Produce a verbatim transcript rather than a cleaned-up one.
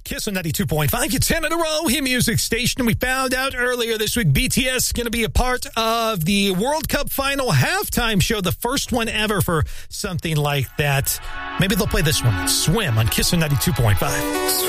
Kiss on ninety-two point five. It's ten in a row, hit music station. We found out earlier this week B T S is going to be a part of the World Cup final halftime show, the first one ever for something like that. Maybe they'll play this one, Swim, on Kiss on ninety-two point five.